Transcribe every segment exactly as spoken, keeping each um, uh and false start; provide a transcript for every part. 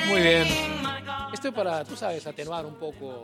Muy bien. Esto es para, tú sabes, atenuar un poco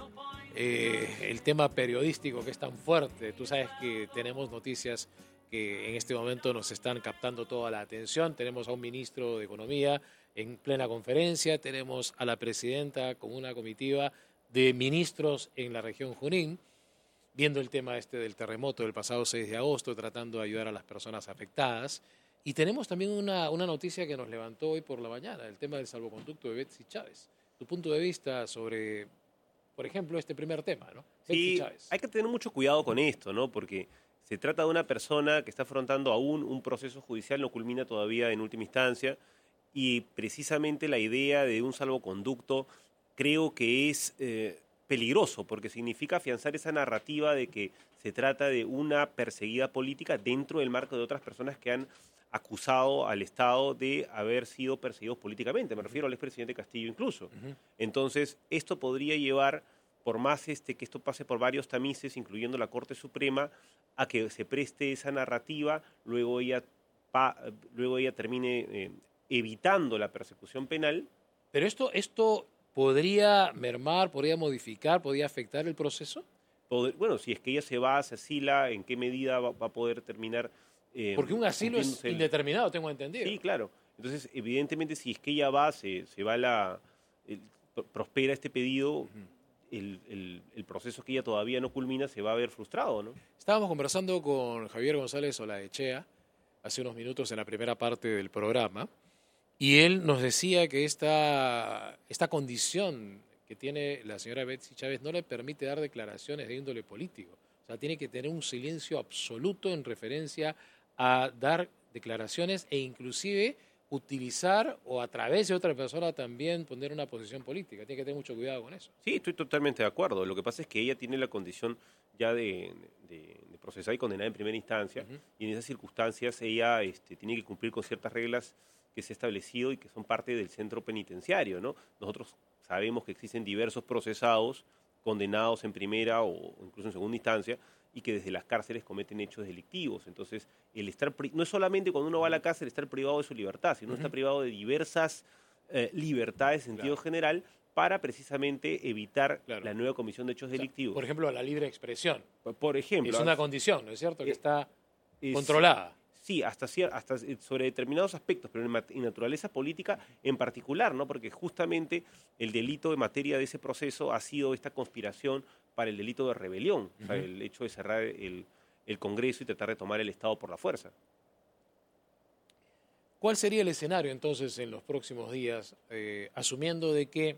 eh, el tema periodístico que es tan fuerte. Tú sabes que tenemos noticias que en este momento nos están captando toda la atención. Tenemos a un ministro de Economía en plena conferencia, tenemos a la presidenta con una comitiva de ministros en la región Junín, viendo el tema este del terremoto del pasado seis de agosto, tratando de ayudar a las personas afectadas. Y tenemos también una, una noticia que nos levantó hoy por la mañana, el tema del salvoconducto de Betsy Chávez. Tu punto de vista sobre, por ejemplo, este primer tema, ¿no? Betsy Sí, Chávez. hay que tener mucho cuidado con esto, ¿no? Porque se trata de una persona que está afrontando aún un proceso judicial, no culmina todavía en última instancia, y precisamente la idea de un salvoconducto creo que es eh, peligroso, porque significa afianzar esa narrativa de que se trata de una perseguida política dentro del marco de otras personas que han acusado al Estado de haber sido perseguidos políticamente. Me refiero al expresidente Castillo incluso. Uh-huh. Entonces, esto podría llevar, por más este, que esto pase por varios tamices, incluyendo la Corte Suprema, a que se preste esa narrativa, luego ella, pa, luego ella termine eh, evitando la persecución penal. Pero esto, esto podría mermar, podría modificar, podría afectar el proceso. Poder, bueno, si es que ella se va, se asila, ¿en qué medida va, va a poder terminar? Eh, Porque un asilo es el... indeterminado, tengo entendido. Sí, claro. Entonces, evidentemente, si es que ella va, se, se va la... El, prospera este pedido, uh-huh. el, el, el proceso que ella todavía no culmina se va a ver frustrado, ¿no? Estábamos conversando con Javier González Olaechea hace unos minutos en la primera parte del programa y él nos decía que esta, esta condición que tiene la señora Betsy Chávez no le permite dar declaraciones de índole político. O sea, tiene que tener un silencio absoluto en referencia a dar declaraciones e inclusive utilizar o a través de otra persona también poner una posición política. Tiene que tener mucho cuidado con eso. Sí, estoy totalmente de acuerdo. Lo que pasa es que ella tiene la condición ya de, de, de procesada y condenada en primera instancia, uh-huh. y en esas circunstancias ella este, tiene que cumplir con ciertas reglas que se ha establecido y que son parte del centro penitenciario, ¿no? Nosotros sabemos que existen diversos procesados condenados en primera o incluso en segunda instancia y que desde las cárceles cometen hechos delictivos. Entonces, el estar pri- no es solamente cuando uno va a la cárcel estar privado de su libertad, sino uh-huh. está privado de diversas eh, libertades en sentido claro. general para precisamente evitar claro. la nueva comisión de hechos o sea, delictivos. Por ejemplo, la libre expresión. Por ejemplo. Es una condición, ¿no es cierto? Que es, está es, controlada. Sí, hasta, hasta sobre determinados aspectos, pero en, en naturaleza política en particular, ¿no? Porque justamente el delito en materia de ese proceso ha sido esta conspiración para el delito de rebelión, uh-huh. o sea, el hecho de cerrar el, el Congreso y tratar de tomar el Estado por la fuerza. ¿Cuál sería el escenario entonces en los próximos días, eh, asumiendo de que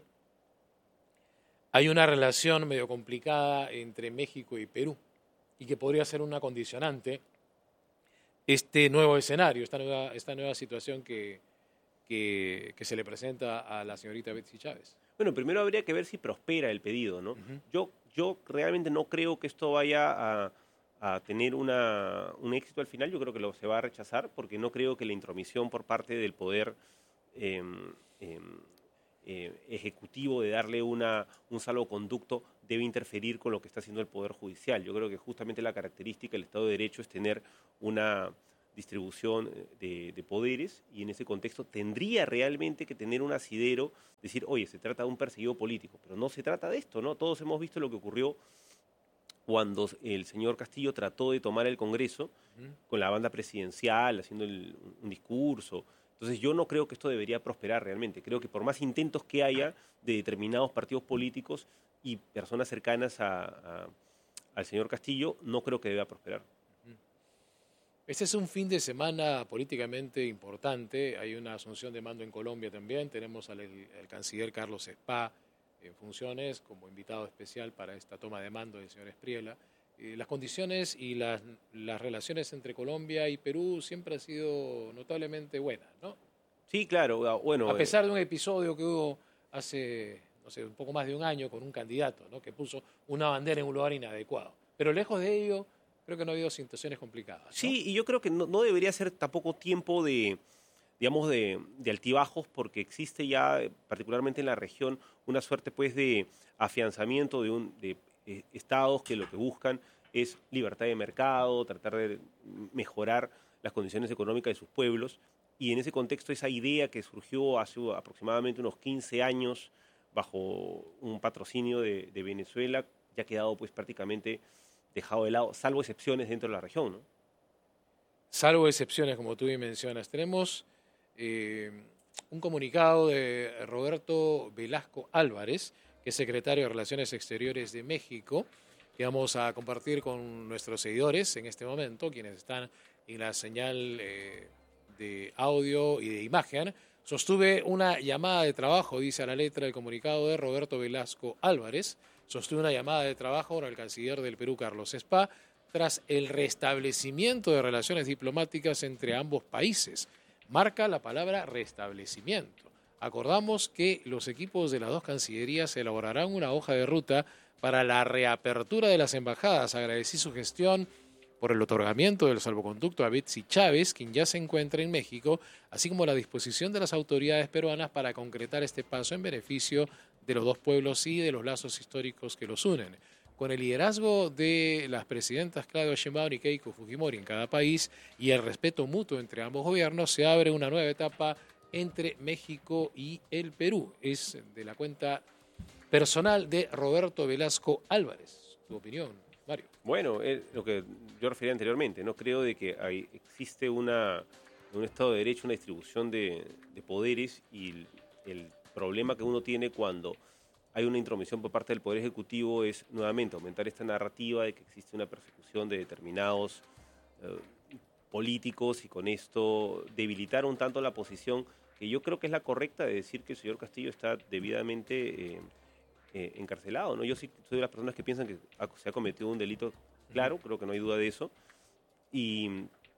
hay una relación medio complicada entre México y Perú y que podría ser una condicionante este nuevo escenario, esta nueva, esta nueva situación que, que, que se le presenta a la señorita Betsy Chávez? Bueno, primero habría que ver si prospera el pedido, ¿no? Uh-huh. Yo, yo realmente no creo que esto vaya a, a tener una, un éxito al final. Yo creo que lo, se va a rechazar porque no creo que la intromisión por parte del poder eh, eh, eh, ejecutivo de darle una, un salvoconducto debe interferir con lo que está haciendo el Poder Judicial. Yo creo que justamente la característica del Estado de Derecho es tener una distribución de, de poderes y en ese contexto tendría realmente que tener un asidero, decir, oye, se trata de un perseguido político, pero no se trata de esto, ¿no? Todos hemos visto lo que ocurrió cuando el señor Castillo trató de tomar el Congreso uh-huh. con la banda presidencial, haciendo el, un discurso. Entonces yo no creo que esto debería prosperar realmente. Creo que por más intentos que haya de determinados partidos políticos y personas cercanas a, a, al señor Castillo, no creo que deba prosperar. Este es un fin de semana políticamente importante. Hay una asunción de mando en Colombia también. Tenemos al el, el canciller Carlos Spa en funciones como invitado especial para esta toma de mando del señor Espriella. Eh, las condiciones y las, las relaciones entre Colombia y Perú siempre han sido notablemente buenas, ¿no? Sí, claro. Bueno, a pesar de un episodio que hubo hace, no sé, un poco más de un año con un candidato, ¿no? Que puso una bandera en un lugar inadecuado. Pero lejos de ello, creo que no ha habido situaciones complicadas, ¿no? Sí, y yo creo que no, no debería ser tampoco tiempo de, digamos, de, de altibajos, porque existe ya, particularmente en la región, una suerte pues de afianzamiento de, un, de eh, estados que lo que buscan es libertad de mercado, tratar de mejorar las condiciones económicas de sus pueblos, y en ese contexto esa idea que surgió hace aproximadamente unos quince años bajo un patrocinio de, de Venezuela, ya ha quedado pues prácticamente dejado de lado, salvo excepciones dentro de la región, ¿no? Salvo excepciones, como tú bien mencionas. Tenemos eh, un comunicado de Roberto Velasco Álvarez, que es secretario de Relaciones Exteriores de México, que vamos a compartir con nuestros seguidores en este momento, quienes están en la señal eh, de audio y de imagen. Sostuve una llamada de trabajo, dice a la letra del comunicado de Roberto Velasco Álvarez, sostuve una llamada de trabajo con el canciller del Perú, Carlos Spa, tras el restablecimiento de relaciones diplomáticas entre ambos países. Marca la palabra restablecimiento. Acordamos que los equipos de las dos cancillerías elaborarán una hoja de ruta para la reapertura de las embajadas. Agradecí su gestión por el otorgamiento del salvoconducto a Betsy Chávez, quien ya se encuentra en México, así como la disposición de las autoridades peruanas para concretar este paso en beneficio de los dos pueblos y de los lazos históricos que los unen. Con el liderazgo de las presidentas Claudia Sheinbaum y Keiko Fujimori en cada país y el respeto mutuo entre ambos gobiernos, se abre una nueva etapa entre México y el Perú. Es de la cuenta personal de Roberto Velasco Álvarez. Tu opinión, Mario. Bueno, es lo que yo refería anteriormente, no creo de que hay, existe una, un Estado de Derecho, una distribución de, de poderes, y el, el problema que uno tiene cuando hay una intromisión por parte del Poder Ejecutivo es nuevamente aumentar esta narrativa de que existe una persecución de determinados eh, políticos y con esto debilitar un tanto la posición que yo creo que es la correcta de decir que el señor Castillo está debidamente eh, eh, encarcelado, ¿no? Yo sí soy de las personas que piensan que ha, se ha cometido un delito, claro, creo que no hay duda de eso, y,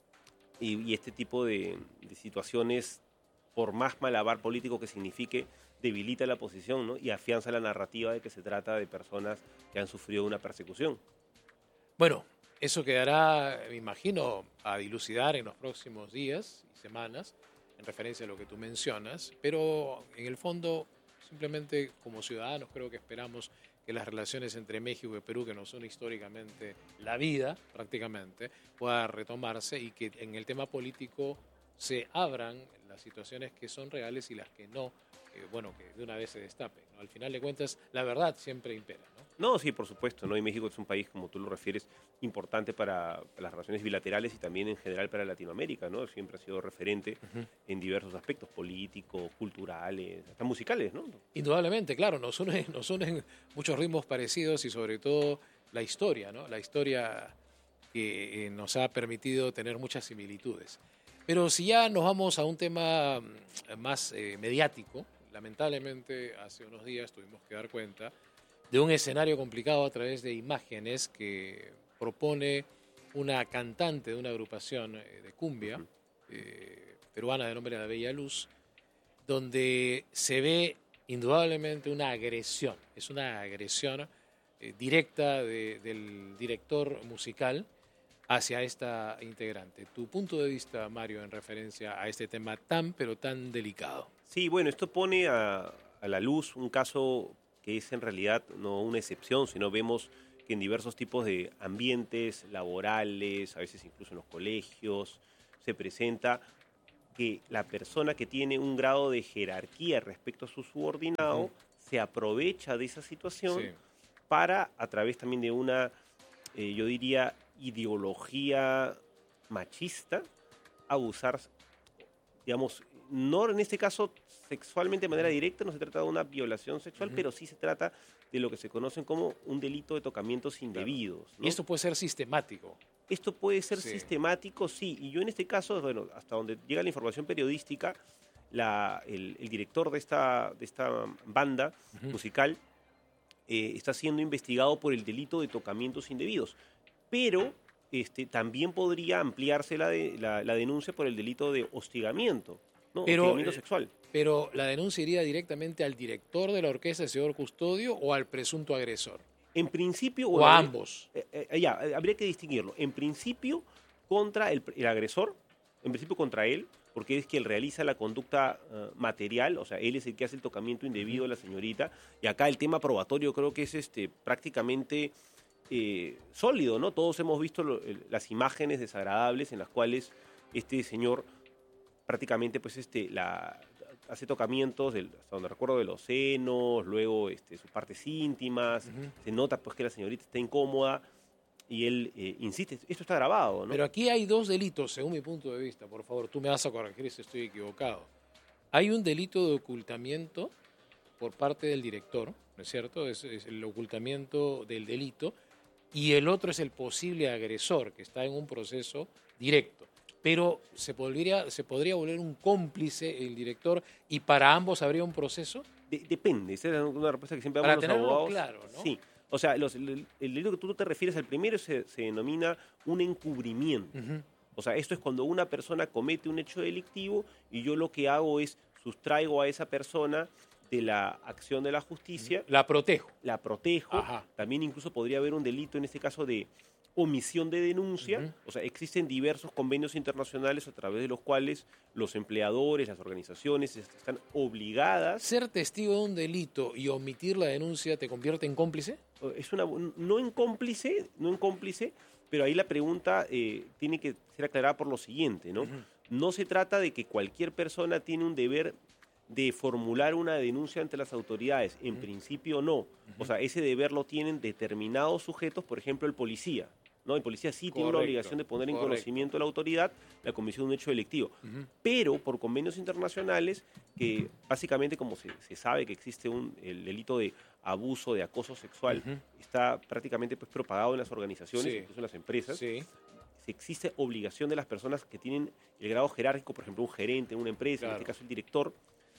y, y este tipo de, de situaciones, por más malabar político que signifique, debilita la posición, ¿no? Y afianza la narrativa de que se trata de personas que han sufrido una persecución. Bueno, eso quedará, me imagino, a dilucidar en los próximos días y semanas, en referencia a lo que tú mencionas, pero en el fondo, simplemente como ciudadanos, creo que esperamos que las relaciones entre México y Perú, que nos son históricamente la vida, prácticamente, pueda retomarse y que en el tema político se abran las situaciones que son reales y las que no, eh, bueno, que de una vez se destapen, ¿no? Al final de cuentas, la verdad siempre impera, ¿no? No, sí, por supuesto, ¿no? Y México es un país, como tú lo refieres, importante para, para las relaciones bilaterales y también en general para Latinoamérica, ¿no? Siempre ha sido referente uh-huh. en diversos aspectos, políticos, culturales, hasta musicales, ¿no? Indudablemente, claro, nos unen, nos unen muchos ritmos parecidos y sobre todo la historia, ¿no? La historia que eh, nos ha permitido tener muchas similitudes. Pero si ya nos vamos a un tema más eh, mediático, lamentablemente hace unos días tuvimos que dar cuenta de un escenario complicado a través de imágenes que propone una cantante de una agrupación eh, de cumbia eh, peruana de nombre La Bella Luz, donde se ve indudablemente una agresión, es una agresión eh, directa de, del director musical hacia esta integrante. Tu punto de vista, Mario, en referencia a este tema tan, pero tan delicado. Sí, bueno, esto pone a, a la luz un caso que es en realidad no una excepción, sino vemos que en diversos tipos de ambientes laborales, a veces incluso en los colegios, se presenta que la persona que tiene un grado de jerarquía respecto a su subordinado uh-huh. se aprovecha de esa situación sí. para, a través también de una, eh, yo diría, ideología machista, abusar, digamos, no en este caso sexualmente de manera directa, no se trata de una violación sexual, uh-huh. pero sí se trata de lo que se conocen como un delito de tocamientos indebidos, claro. ¿no? Y esto puede ser sistemático. Esto puede ser sí. sistemático, sí, y yo en este caso, bueno, hasta donde llega la información periodística, la, el, el director de esta, de esta banda uh-huh. musical eh, está siendo investigado por el delito de tocamientos indebidos, pero este, también podría ampliarse la, de, la, la denuncia por el delito de hostigamiento, ¿no? Pero, hostigamiento sexual. Pero la denuncia iría directamente al director de la orquesta, el señor Custodio, o al presunto agresor. En principio... O bueno, a ambos. Eh, eh, ya, habría que distinguirlo. En principio, contra el, el agresor, en principio contra él, porque es quien realiza la conducta uh, material, o sea, él es el que hace el tocamiento indebido de la señorita, y acá el tema probatorio creo que es este prácticamente eh, sólido, ¿no? Todos hemos visto lo, el, las imágenes desagradables en las cuales este señor prácticamente pues este la hace tocamientos del, hasta donde recuerdo de los senos, luego este, sus partes íntimas, uh-huh. se nota pues que la señorita está incómoda y él eh, insiste, esto está grabado, ¿no? Pero aquí hay dos delitos, según mi punto de vista, por favor, tú me vas a corregir si estoy equivocado. Hay un delito de ocultamiento por parte del director, ¿no es cierto? Es, es el ocultamiento del delito, y el otro es el posible agresor, que está en un proceso directo. Pero se podría, se podría volver un cómplice el director y para ambos habría un proceso. De, depende, esa es una respuesta que siempre para damos los abogados. Claro, ¿no? Sí, o sea, los, el, el delito que tú te refieres al primero se, se denomina un encubrimiento. Uh-huh. O sea, esto es cuando una persona comete un hecho delictivo y yo lo que hago es sustraigo a esa persona de la acción de la justicia. La protejo. La protejo. Ajá. También incluso podría haber un delito en este caso de omisión de denuncia. Uh-huh. O sea, existen diversos convenios internacionales a través de los cuales los empleadores, las organizaciones están obligadas. ¿Ser testigo de un delito y omitir la denuncia te convierte en cómplice? Es una, no en cómplice, no en cómplice, pero ahí la pregunta eh, tiene que ser aclarada por lo siguiente, ¿no? Uh-huh. No se trata de que cualquier persona tiene un deber de formular una denuncia ante las autoridades. En uh-huh. principio no. Uh-huh. O sea, ese deber lo tienen determinados sujetos, por ejemplo el policía. ¿No? El policía sí Correcto. tiene una obligación de poner Correcto. en conocimiento a la autoridad la comisión de un hecho delictivo. Uh-huh. Pero por convenios internacionales, que básicamente como se, se sabe que existe un, el delito de abuso, de acoso sexual, uh-huh. está prácticamente pues, propagado en las organizaciones, sí. incluso en las empresas. Sí. Existe obligación de las personas que tienen el grado jerárquico, por ejemplo un gerente en una empresa, claro. en este caso el director,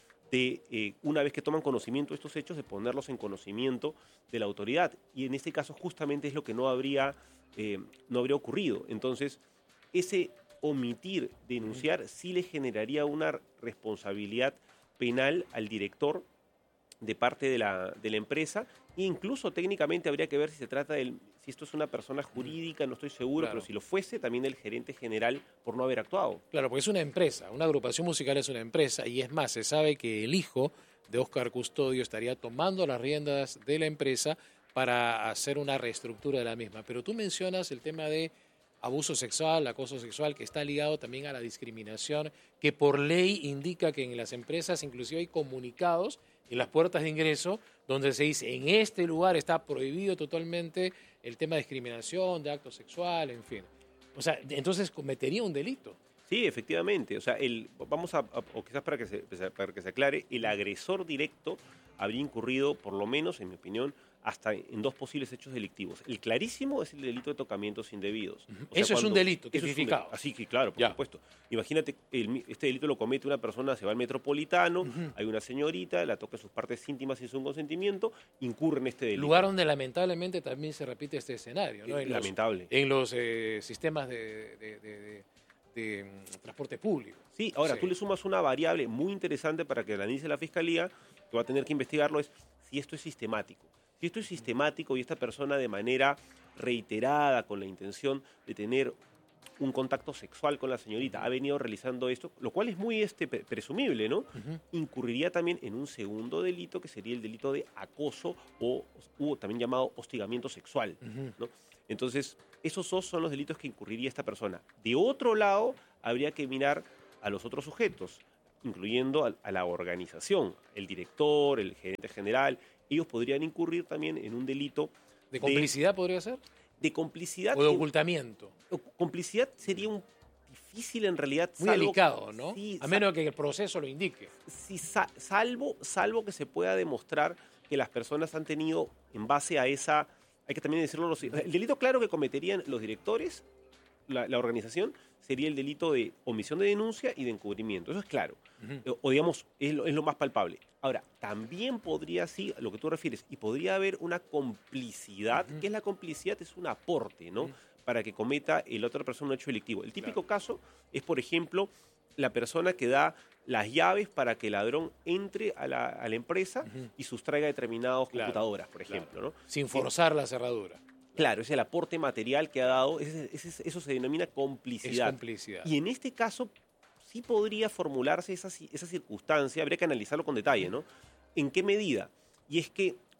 de eh, una vez que toman conocimiento de estos hechos, de ponerlos en conocimiento de la autoridad. Y en este caso justamente es lo que no habría, eh, no habría ocurrido. Entonces, ese omitir, denunciar, sí le generaría una responsabilidad penal al director de parte de la, de la empresa, e incluso técnicamente habría que ver si se trata del, si esto es una persona jurídica, no estoy seguro, claro. pero si lo fuese, también el gerente general por no haber actuado. Claro, porque es una empresa, una agrupación musical es una empresa, y es más, se sabe que el hijo de Óscar Custodio estaría tomando las riendas de la empresa para hacer una reestructura de la misma. Pero tú mencionas el tema de abuso sexual, acoso sexual, que está ligado también a la discriminación, que por ley indica que en las empresas inclusive hay comunicados en las puertas de ingreso donde se dice en este lugar está prohibido totalmente el tema de discriminación, de acto sexual, en fin. O sea, entonces cometería un delito. Sí, efectivamente. O sea, el, vamos a, a o quizás para que, se, para que se aclare, el agresor directo habría incurrido, por lo menos, en mi opinión, hasta en dos posibles hechos delictivos. El clarísimo es el delito de tocamientos indebidos. Uh-huh. O sea, eso cuando, es un delito tipificado. Es así que, claro, por ya. supuesto. Imagínate, el, este delito lo comete una persona, se va al Metropolitano, uh-huh. hay una señorita, la toca sus partes íntimas sin su consentimiento, incurre en este delito. Lugar donde lamentablemente también se repite este escenario, ¿no? En Lamentable. Los, en los eh, sistemas de, de, de, de, de um, transporte público. Sí, ahora sí. tú le sumas una variable muy interesante para que la analice la Fiscalía, que va a tener que investigarlo, es si esto es sistemático. Si esto es sistemático y esta persona de manera reiterada, con la intención de tener un contacto sexual con la señorita, ha venido realizando esto, lo cual es muy este, presumible, ¿no? Uh-huh. Incurriría también en un segundo delito, que sería el delito de acoso o, o también llamado hostigamiento sexual, uh-huh. ¿no? Entonces, esos dos son los delitos que incurriría esta persona. De otro lado, habría que mirar a los otros sujetos, incluyendo a, a la organización, el director, el gerente general. Ellos podrían incurrir también en un delito... ¿De complicidad de, podría ser? De complicidad... ¿O de ocultamiento? En, complicidad sería un difícil en realidad... Muy salvo, delicado, ¿no? Sí, a menos que el proceso lo indique. Sí, salvo, salvo que se pueda demostrar que las personas han tenido, en base a esa... Hay que también decirlo... Los, el delito claro que cometerían los directores, la, la organización, sería el delito de omisión de denuncia y de encubrimiento. Eso es claro. Uh-huh. O, o digamos, es lo, es lo más palpable. Ahora, también podría, sí, lo que tú refieres, y podría haber una complicidad. Uh-huh. ¿Qué es la complicidad? Es un aporte, ¿no? Uh-huh. Para que cometa el otra persona un hecho delictivo. El típico claro. caso es, por ejemplo, la persona que da las llaves para que el ladrón entre a la, a la empresa uh-huh. y sustraiga determinadas claro. computadoras, por ejemplo, claro. ¿no? Sin forzar eh, la cerradura. Claro, es el aporte material que ha dado, ese, ese, eso se denomina complicidad. Es complicidad. Y en este caso sí podría formularse esa, esa circunstancia, habría que analizarlo con detalle, ¿no? ¿En qué medida? Y es que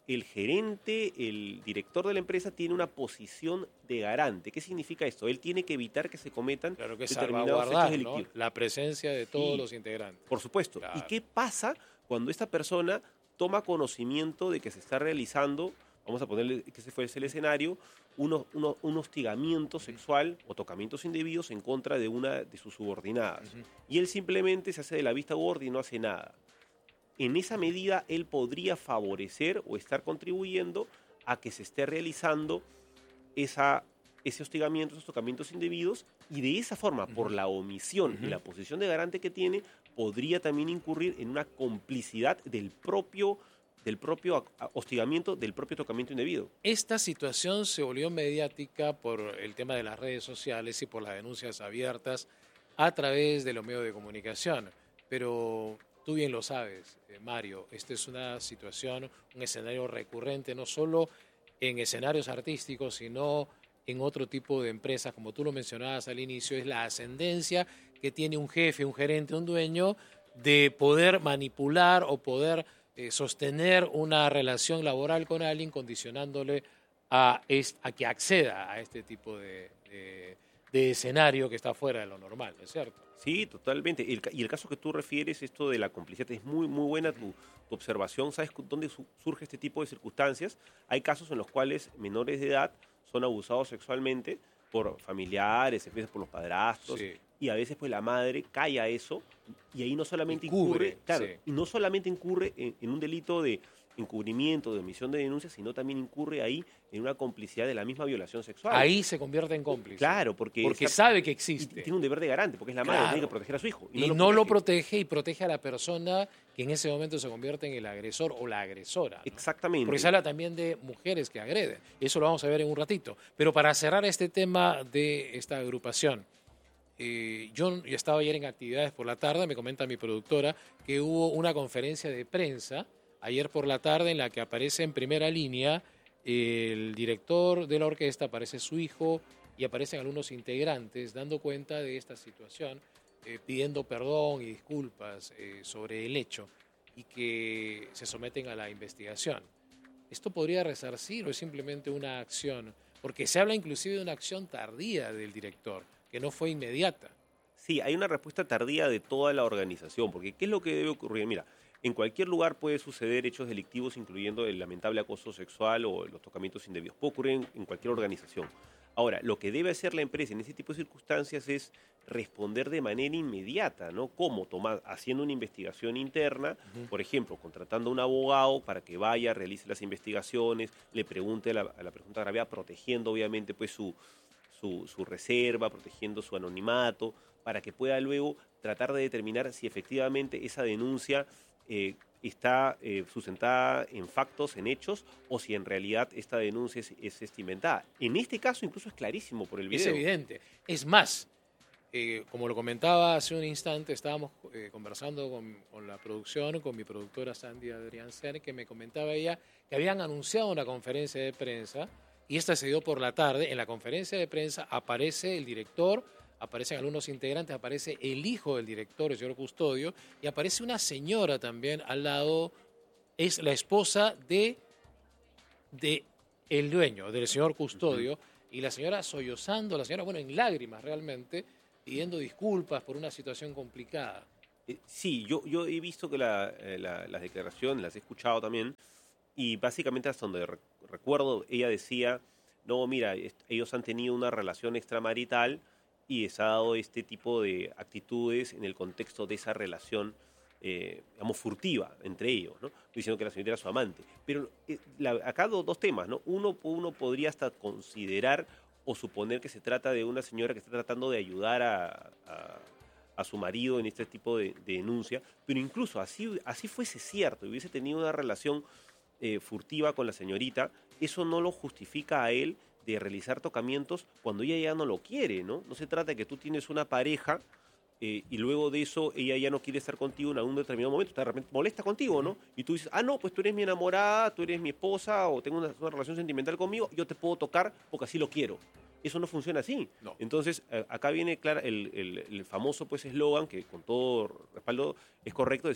el gerente, el director de la empresa tiene una posición de garante. ¿Qué significa esto? Él tiene que evitar que se cometan claro que determinados hechos delictivos. ¿No? La presencia de todos sí, los integrantes. Por supuesto. Claro. ¿Y qué pasa cuando esta persona toma conocimiento de que se está realizando, vamos a ponerle que ese fuese el escenario, uno, uno, un hostigamiento sexual o tocamientos indebidos en contra de una de sus subordinadas? Uh-huh. Y él simplemente se hace de la vista gorda y no hace nada. En esa medida, él podría favorecer o estar contribuyendo a que se esté realizando esa, ese hostigamiento, esos tocamientos indebidos, y de esa forma, uh-huh. por la omisión uh-huh. y la posición de garante que tiene, podría también incurrir en una complicidad del propio, del propio hostigamiento, del propio tocamiento indebido. Esta situación se volvió mediática por el tema de las redes sociales y por las denuncias abiertas a través de los medios de comunicación, pero... Tú bien lo sabes, eh, Mario, esta es una situación, un escenario recurrente, no solo en escenarios artísticos, sino en otro tipo de empresas, como tú lo mencionabas al inicio, es la ascendencia que tiene un jefe, un gerente, un dueño, de poder manipular o poder eh, sostener una relación laboral con alguien, condicionándole a, est- a que acceda a este tipo de, de, de escenario que está fuera de lo normal, ¿es cierto? Sí, totalmente. El, y el caso que tú refieres, esto de la complicidad, es muy, muy buena tu, tu observación. ¿Sabes dónde su, surge este tipo de circunstancias? Hay casos en los cuales menores de edad son abusados sexualmente por familiares, a veces por los padrastros, sí. y a veces pues la madre calla eso, y ahí no solamente incurre, incurre claro, sí. y no solamente incurre en, en un delito de encubrimiento, de omisión de denuncia, sino también incurre ahí en una complicidad de la misma violación sexual. Ahí se convierte en cómplice. Claro, porque... Porque esa, sabe que existe. Y tiene un deber de garante, porque es la madre, claro. tiene que proteger a su hijo. Y, no, y lo, no protege. lo protege y protege a la persona que en ese momento se convierte en el agresor o la agresora, ¿no? Exactamente. Porque se habla también de mujeres que agreden. Eso lo vamos a ver en un ratito. Pero para cerrar este tema de esta agrupación, eh, yo, yo estaba ayer en actividades por la tarde, me comenta mi productora, que hubo una conferencia de prensa ayer por la tarde en la que aparece en primera línea el director de la orquesta, aparece su hijo y aparecen algunos integrantes dando cuenta de esta situación, eh, pidiendo perdón y disculpas eh, sobre el hecho y que se someten a la investigación. ¿Esto podría resarcir o es simplemente una acción? Porque se habla inclusive de una acción tardía del director, que no fue inmediata. Sí, hay una respuesta tardía de toda la organización, porque ¿qué es lo que debe ocurrir? Mira, en cualquier lugar puede suceder hechos delictivos, incluyendo el lamentable acoso sexual o los tocamientos indebidos. Puede ocurrir en, en cualquier organización. Ahora, lo que debe hacer la empresa en ese tipo de circunstancias es responder de manera inmediata, ¿no? ¿Cómo? Tomar, haciendo una investigación interna, uh-huh. por ejemplo, contratando a un abogado para que vaya, realice las investigaciones, le pregunte a la, a la presunta gravedad, protegiendo obviamente pues su, su, su reserva, protegiendo su anonimato, para que pueda luego tratar de determinar si efectivamente esa denuncia Eh, está eh, sustentada en factos, en hechos, o si en realidad esta denuncia es, es inventada. En este caso incluso es clarísimo por el video. Es evidente. Es más, eh, como lo comentaba hace un instante, estábamos eh, conversando con, con la producción, con mi productora Sandy Adrián Ser, que me comentaba ella que habían anunciado una conferencia de prensa y esta se dio por la tarde. En la conferencia de prensa aparece el director, aparecen algunos integrantes, aparece el hijo del director, el señor Custodio, y aparece una señora también al lado, es la esposa de, de el dueño, del señor Custodio, uh-huh. y la señora sollozando, la señora, bueno, en lágrimas realmente, pidiendo disculpas por una situación complicada. Eh, sí, yo, yo he visto que la, eh, la, las declaraciones, las he escuchado también, y básicamente hasta donde re- recuerdo, ella decía, no, mira, est- ellos han tenido una relación extramarital, y se ha dado este tipo de actitudes en el contexto de esa relación, eh, digamos, furtiva entre ellos, ¿no? Diciendo que la señorita era su amante. Pero eh, la, acá dos, dos temas, ¿no? Uno, uno podría hasta considerar o suponer que se trata de una señora que está tratando de ayudar a, a, a su marido en este tipo de, de denuncia, pero incluso así, así fuese cierto, y hubiese tenido una relación eh, furtiva con la señorita, eso no lo justifica a él de realizar tocamientos cuando ella ya no lo quiere, ¿no? No se trata de que tú tienes una pareja eh, y luego de eso ella ya no quiere estar contigo en algún determinado momento, de repente molesta contigo, ¿no? Y tú dices, ah, no, pues tú eres mi enamorada, tú eres mi esposa o tengo una, una relación sentimental conmigo, yo te puedo tocar porque así lo quiero. Eso no funciona así. No. Entonces, eh, acá viene claro el, el, el famoso pues eslogan, que con todo respaldo es correcto, decir,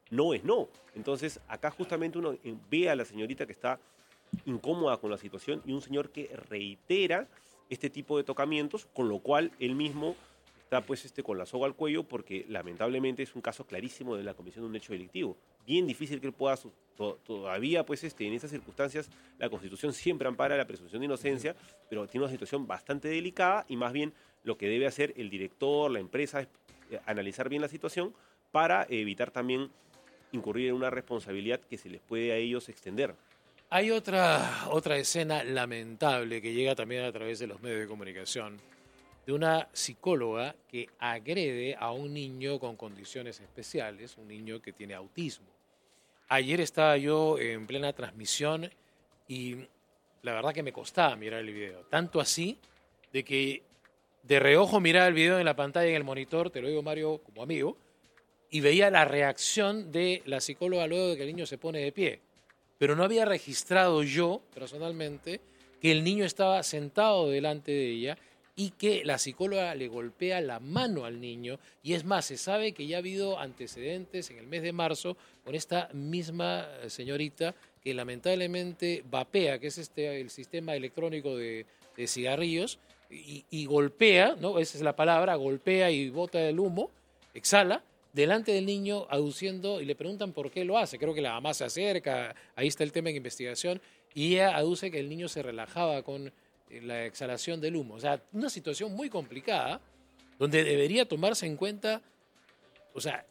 no es no. Entonces, acá justamente uno ve a la señorita que está incómoda con la situación y un señor que reitera este tipo de tocamientos, con lo cual él mismo está pues este con la soga al cuello porque lamentablemente es un caso clarísimo de la comisión de un hecho delictivo. Bien difícil que él pueda, to, todavía pues este, en estas circunstancias la Constitución siempre ampara la presunción de inocencia, pero tiene una situación bastante delicada y más bien lo que debe hacer el director, la empresa, es eh, analizar bien la situación para evitar también incurrir en una responsabilidad que se les puede a ellos extender. Hay otra, otra escena lamentable que llega también a través de los medios de comunicación, de una psicóloga que agrede a un niño con condiciones especiales, un niño que tiene autismo. Ayer estaba yo en plena transmisión y la verdad que me costaba mirar el video, tanto así de que de reojo miraba el video en la pantalla, en el monitor, te lo digo Mario como amigo, y veía la reacción de la psicóloga luego de que el niño se pone de pie. Pero no había registrado yo, personalmente, que el niño estaba sentado delante de ella y que la psicóloga le golpea la mano al niño. Y es más, se sabe que ya ha habido antecedentes en el mes de marzo con esta misma señorita que lamentablemente vapea, que es este el sistema electrónico de, de cigarrillos, y, y golpea, ¿no? Esa es la palabra, golpea y bota el humo, exhala, delante del niño aduciendo, y le preguntan por qué lo hace. Creo que la mamá se acerca, ahí está el tema en investigación, y ella aduce que el niño se relajaba con la exhalación del humo. O sea, una situación muy complicada, donde debería tomarse en cuenta, o sea,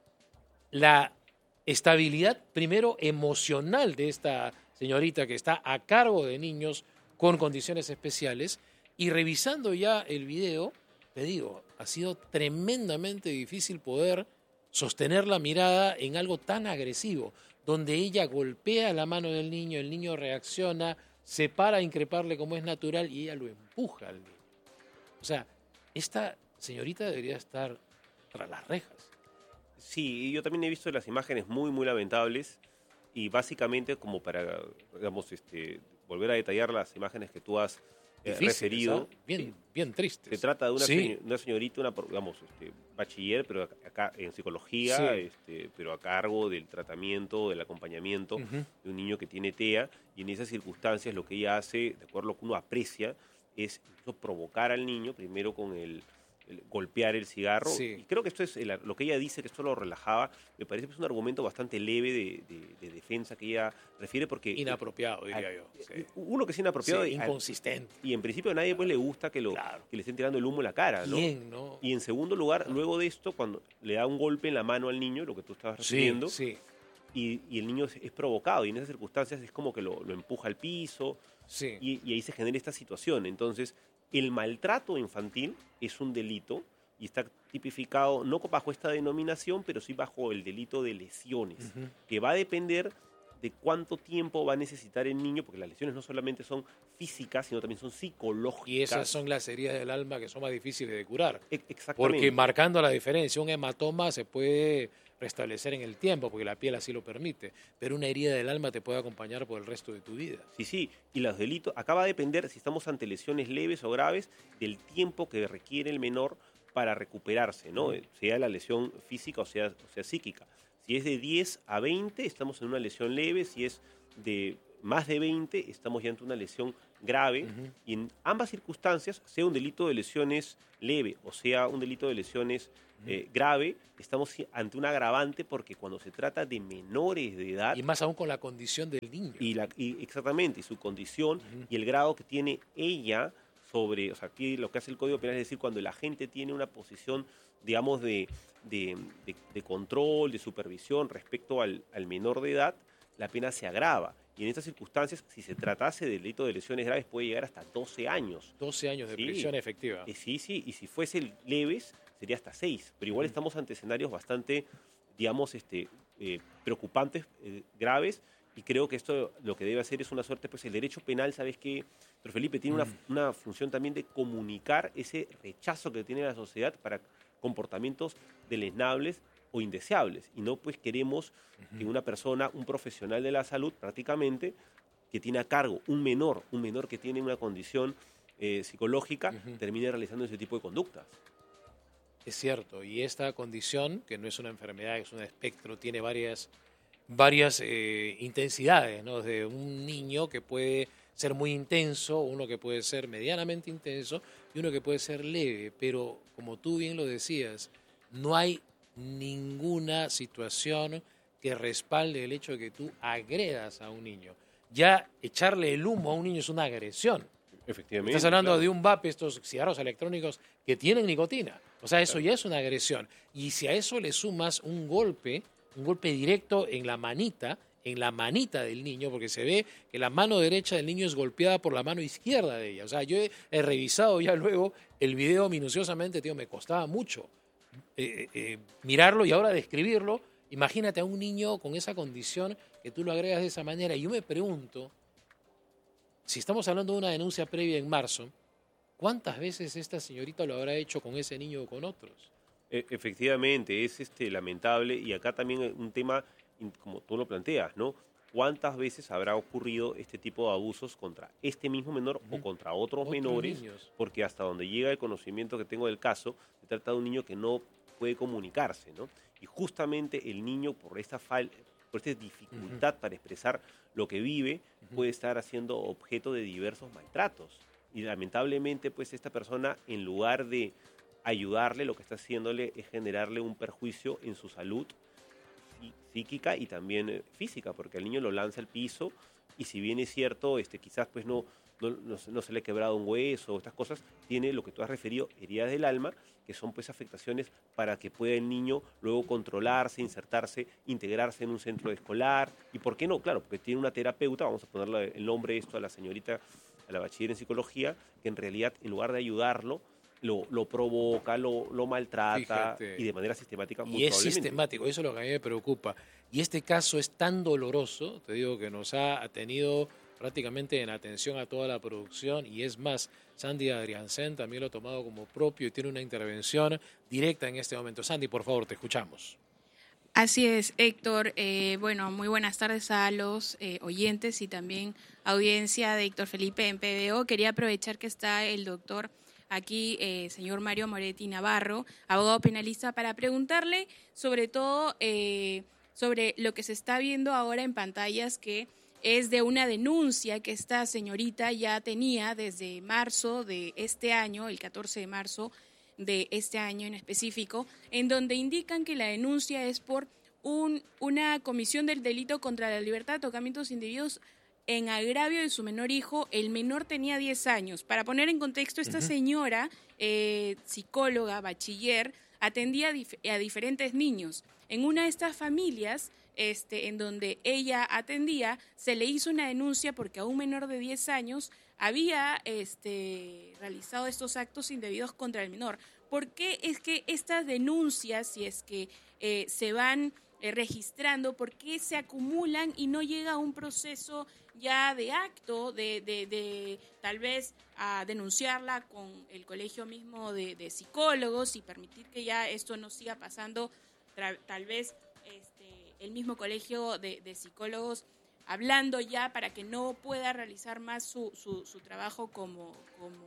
la estabilidad, primero, emocional de esta señorita que está a cargo de niños con condiciones especiales, y revisando ya el video, te digo, ha sido tremendamente difícil poder sostener la mirada en algo tan agresivo, donde ella golpea la mano del niño, el niño reacciona, se para a increparle como es natural y ella lo empuja al niño. O sea, esta señorita debería estar tras las rejas. Sí, yo también he visto las imágenes muy, muy lamentables y básicamente como para, digamos, este, volver a detallar las imágenes que tú has eh, referido. ¿Ah? Bien, bien tristes. Se trata de una, sí. señor, una señorita, una, digamos, este, bachiller, pero acá en psicología, sí. este, pero a cargo del tratamiento, del acompañamiento uh-huh. de un niño que tiene T E A, y en esas circunstancias lo que ella hace, de acuerdo a lo que uno aprecia, es incluso provocar al niño, primero con el, el golpear el cigarro, sí. y creo que esto es el, lo que ella dice, que esto lo relajaba, me parece que es un argumento bastante leve de, de, de defensa que ella refiere, porque... Inapropiado, diría a, yo. Sí. Uno que es inapropiado. Sí, inconsistente. Y en principio a nadie pues le gusta que, lo, claro. que le estén tirando el humo en la cara, ¿no? ¿Quién, no? Y en segundo lugar, luego de esto, cuando le da un golpe en la mano al niño, lo que tú estabas refiriendo, sí, sí. Y, y el niño es, es provocado, y en esas circunstancias es como que lo, lo empuja al piso, sí. y, y ahí se genera esta situación. Entonces, el maltrato infantil es un delito, y está tipificado no bajo esta denominación, pero sí bajo el delito de lesiones, uh-huh. que va a depender de cuánto tiempo va a necesitar el niño, porque las lesiones no solamente son físicas, sino también son psicológicas. Y esas son las heridas del alma que son más difíciles de curar. E- exactamente. Porque marcando la diferencia, un hematoma se puede restablecer en el tiempo, porque la piel así lo permite, pero una herida del alma te puede acompañar por el resto de tu vida. Sí, sí, y los delitos, acá va a depender si estamos ante lesiones leves o graves, del tiempo que requiere el menor para recuperarse, ¿no? Uh-huh. Sea la lesión física o sea, o sea psíquica. Si es de diez a veinte, estamos en una lesión leve. Si es de más de veinte, estamos ya ante una lesión grave. Uh-huh. Y en ambas circunstancias, sea un delito de lesiones leve o sea un delito de lesiones uh-huh. eh, grave, estamos ante un agravante porque cuando se trata de menores de edad... Y más aún con la condición del niño. Y, la, y exactamente, y su condición uh-huh. y el grado que tiene ella... sobre, o sea, aquí lo que hace el Código Penal es decir, cuando la gente tiene una posición, digamos, de, de, de, de control, de supervisión respecto al, al menor de edad, la pena se agrava. Y en estas circunstancias, si se tratase de delito de lesiones graves, puede llegar hasta doce años. doce años de sí. prisión efectiva. Eh, sí, sí, y si fuese leves, sería hasta seis. Pero igual uh-huh. estamos ante escenarios bastante, digamos, este, eh, preocupantes, eh, graves. Y creo que esto lo que debe hacer es una suerte, pues el derecho penal, ¿sabes qué? Doctor Felipe, tiene una, una función también de comunicar ese rechazo que tiene la sociedad para comportamientos deleznables o indeseables. Y no pues queremos uh-huh. que una persona, un profesional de la salud prácticamente, que tiene a cargo un menor, un menor que tiene una condición eh, psicológica, uh-huh. termine realizando ese tipo de conductas. Es cierto, y esta condición, que no es una enfermedad, es un espectro, tiene varias, varias eh, intensidades, ¿no? De un niño que puede ser muy intenso, uno que puede ser medianamente intenso y uno que puede ser leve, pero como tú bien lo decías, no hay ninguna situación que respalde el hecho de que tú agredas a un niño. Ya echarle el humo a un niño es una agresión. Efectivamente. Estás hablando claro. de un vape, estos cigarros electrónicos que tienen nicotina. O sea, eso ya es una agresión. Y si a eso le sumas un golpe, un golpe directo en la manita, en la manita del niño, porque se ve que la mano derecha del niño es golpeada por la mano izquierda de ella. O sea, yo he, he revisado ya luego el video minuciosamente, tío, me costaba mucho eh, eh, mirarlo y ahora describirlo. Imagínate a un niño con esa condición que tú lo agregas de esa manera. Y yo me pregunto, si estamos hablando de una denuncia previa en marzo, ¿cuántas veces esta señorita lo habrá hecho con ese niño o con otros? E- Efectivamente, es este, lamentable y acá también un tema, como tú lo planteas, ¿no? ¿Cuántas veces habrá ocurrido este tipo de abusos contra este mismo menor uh-huh. o contra otros, otros menores? Niños. Porque hasta donde llega el conocimiento que tengo del caso, se trata de un niño que no puede comunicarse, ¿no? Y justamente el niño, por esta, fal por esta dificultad uh-huh. para expresar lo que vive, uh-huh. puede estar haciendo objeto de diversos maltratos. Y lamentablemente, pues esta persona, en lugar de ayudarle, lo que está haciéndole es generarle un perjuicio en su salud psíquica y también eh, física, porque el niño lo lanza al piso y si bien es cierto, este, quizás pues no, no, no, no se le ha quebrado un hueso o estas cosas, tiene lo que tú has referido, heridas del alma, que son pues afectaciones para que pueda el niño luego controlarse, insertarse, integrarse en un centro escolar. ¿Y por qué no? Claro, porque tiene una terapeuta, vamos a ponerle el nombre esto a la señorita, a la bachiller en psicología, que en realidad en lugar de ayudarlo, Lo, lo provoca, lo, lo maltrata. Fíjate. Y de manera sistemática. Muy y es sistemático, eso es lo que a mí me preocupa. Y este caso es tan doloroso, te digo, que nos ha tenido prácticamente en atención a toda la producción y es más, Sandy Adriansen también lo ha tomado como propio y tiene una intervención directa en este momento. Sandy, por favor, te escuchamos. Así es, Héctor. Eh, bueno, muy buenas tardes a los eh, oyentes y también audiencia de Héctor Felipe en P B O. Quería aprovechar que está el doctor aquí, eh, señor Mario Moretti Navarro, abogado penalista, para preguntarle sobre todo eh, sobre lo que se está viendo ahora en pantallas, que es de una denuncia que esta señorita ya tenía desde marzo de este año, el catorce de marzo de este año en específico, en donde indican que la denuncia es por un, una comisión del delito contra la libertad de tocamientos indebidos en agravio de su menor hijo. El menor tenía diez años. Para poner en contexto, esta uh-huh. señora, eh, psicóloga, bachiller, atendía a, dif- a diferentes niños. En una de estas familias, este, en donde ella atendía, se le hizo una denuncia porque a un menor de diez años había este, realizado estos actos indebidos contra el menor. ¿Por qué es que estas denuncias, si es que eh, se van eh, registrando, por qué se acumulan y no llega a un proceso ya de acto, de, de, de tal vez a denunciarla con el colegio mismo de, de psicólogos y permitir que ya esto no siga pasando, tra- tal vez este, el mismo colegio de, de psicólogos hablando ya para que no pueda realizar más su, su, su trabajo como, como,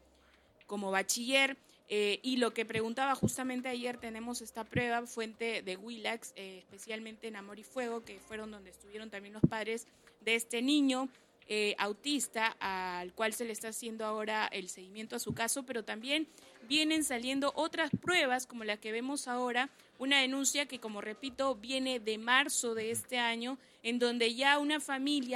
como bachiller? Eh, y lo que preguntaba justamente ayer, tenemos esta prueba, fuente de Willax, eh, especialmente en Amor y Fuego, que fueron donde estuvieron también los padres de este niño eh, autista, al cual se le está haciendo ahora el seguimiento a su caso, pero también vienen saliendo otras pruebas, como la que vemos ahora, una denuncia que, como repito, viene de marzo de este año, en donde ya una familia